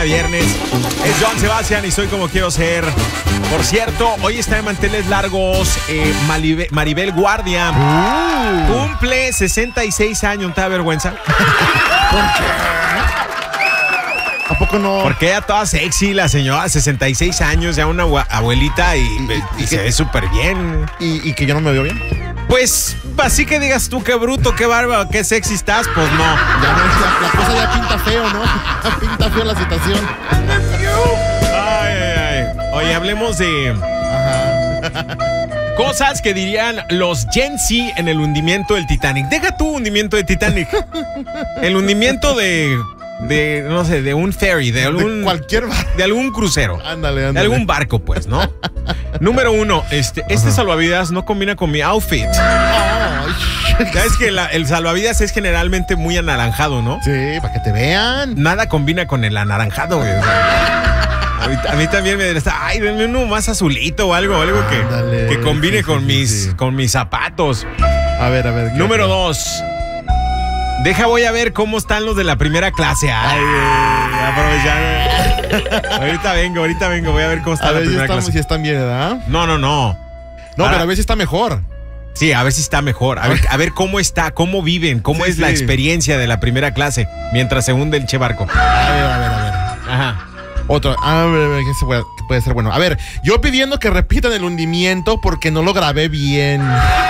Viernes, es Joan Sebastián y soy como quiero ser. Por cierto, hoy está de manteles largos Maribel Guardia. Cumple 66 años, ¿no te da vergüenza? ¿Por qué? ¿A poco no? Porque ella toda sexy, la señora, 66 años, ya una abuelita y se ve súper bien. ¿Y que yo no me veo bien? Pues, así que digas tú, qué bruto, qué bárbaro, qué sexy estás, pues no. Ya la cosa ya pinta feo, ¿no? Pinta feo la situación. Ay. Oye, hablemos de cosas que dirían los Gen Z en el hundimiento del Titanic. Deja tú hundimiento de Titanic. El hundimiento de no sé, de un ferry, de cualquier barco. De algún crucero. Ándale. De algún barco, pues, ¿no? Número 1, este salvavidas no combina con mi outfit. ¿Sabes que el salvavidas es generalmente muy anaranjado, no? Sí, para que te vean. Nada combina con el anaranjado, güey. A mí también me diría, ay, denme uno más azulito o algo que combine con mis zapatos. A ver. Número 2. Voy a ver cómo están los de la primera clase. Aprovechando. Ahorita vengo, voy a ver cómo está la primera clase. Si están bien, ¿verdad? No. No, pero a ver si está mejor. Sí, a ver si está mejor. A ver cómo está, cómo viven, cómo es la experiencia de la primera clase mientras se hunde el che barco. A ver. Ajá. Otro, a ver, ¿qué puede ser bueno? A ver, yo pidiendo que repitan el hundimiento porque no lo grabé bien.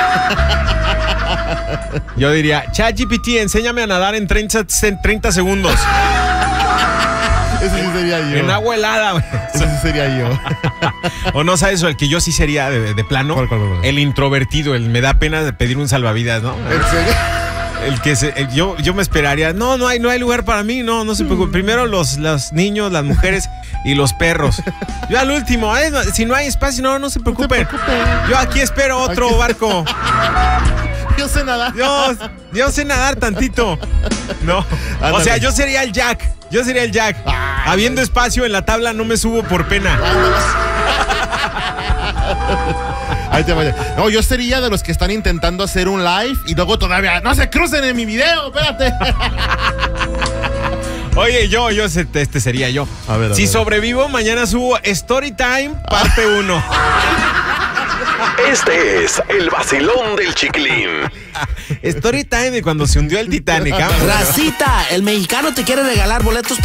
Yo diría, ChatGPT, enséñame a nadar en 30 segundos. Ese sí sería yo. En agua helada, güey. Ese sí sería yo. O no sabes, el que yo sí sería de plano. ¿Cuál? El introvertido, el me da pena de pedir un salvavidas, ¿no? ¿En serio? El que yo me esperaría. No hay lugar para mí, no se preocupe. Primero los niños, las mujeres y los perros. Yo al último, si no hay espacio, no se preocupen. Yo aquí espero otro barco. Yo sé nadar. Yo sé nadar tantito. No. Ándale. O sea, yo sería el Jack. Habiendo espacio en la tabla, no me subo por pena. Ahí te vaya. No, yo sería de los que están intentando hacer un live y luego todavía no se crucen en mi video, espérate. Oye, este sería yo. A ver. Si sobrevivo, mañana subo Storytime parte 1. Este es el vacilón del Chiquilín. Storytime de cuando se hundió el Titanic. Racita, el mexicano te quiere regalar boletos